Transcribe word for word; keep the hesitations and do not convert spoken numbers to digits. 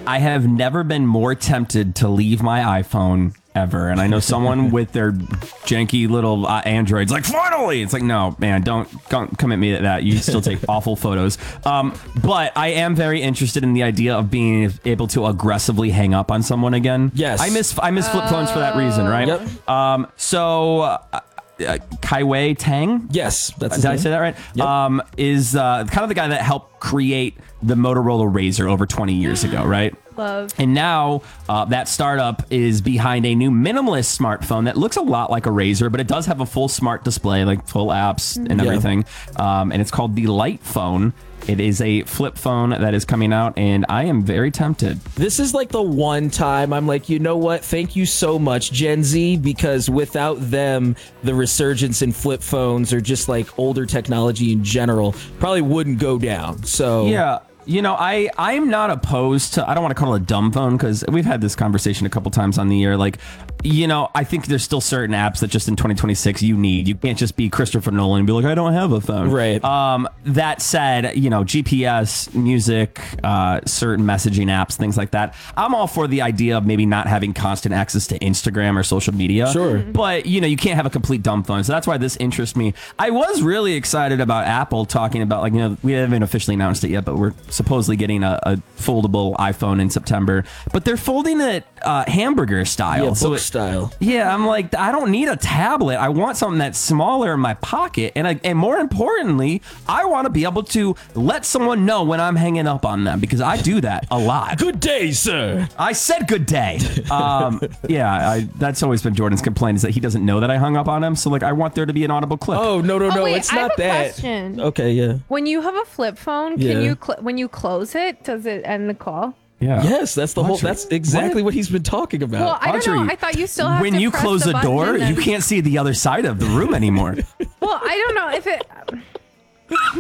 I have never been more tempted to leave my iPhone ever. And I know someone with their janky little uh, Androids like, finally! It's like, no, man, don't, don't come at me at that. You still take awful photos. Um, but I am very interested in the idea of being able to aggressively hang up on someone again. Yes. I miss I miss flip phones for that reason, right? Yep. Um, so... Uh, Uh, Kai Wei Tang? Yes, that's his Did I name. say that right? Yep. Um, is uh, kind of the guy that helped create the Motorola Razr over twenty years ago, right? Love. And now uh, that startup is behind a new minimalist smartphone that looks a lot like a Razr, but it does have a full smart display, like full apps and Yeah. everything. Um, and it's called the Light Phone. It is a flip phone that is coming out, and I am very tempted. This is like the one time I'm like, you know what? Thank you so much, Gen Z, because without them, the resurgence in flip phones or just like older technology in general probably wouldn't go down. So Yeah. You know, I, I'm not opposed to, I don't want to call it a dumb phone because we've had this conversation a couple times on the air. Like, you know, I think there's still certain apps that just in twenty twenty-six you need. You can't just be Christopher Nolan and be like, I don't have a phone. Right. Um, that said, you know, G P S, music, uh, certain messaging apps, things like that. I'm all for the idea of maybe not having constant access to Instagram or social media. Sure. But, you know, you can't have a complete dumb phone. So that's why this interests me. I was really excited about Apple talking about, like, you know, we haven't officially announced it yet, but we're supposedly getting a, a foldable iPhone in September. But they're folding it uh, hamburger style. Yeah, so book it, style. Yeah, I'm like, I don't need a tablet. I want something that's smaller in my pocket. And, I, and more importantly, I want to be able to let someone know when I'm hanging up on them because I do that a lot. Good day, sir. I said good day. Um, yeah, I, that's always been Jordan's complaint is that he doesn't know that I hung up on him. So, like, I want there to be an audible clip. Oh, no, no, Oh, no. wait, it's I have not a that. question. Okay, yeah. When you have a flip phone, Yeah. can you cl- when you close it, does it end the call? Yeah. Yes, that's the whole. Audrey, That's exactly what? what he's been talking about. Well, I don't know. Audrey, I thought you still have when to you press close the a button door, and then- you can't see the other side of the room anymore. Well, I don't know if it.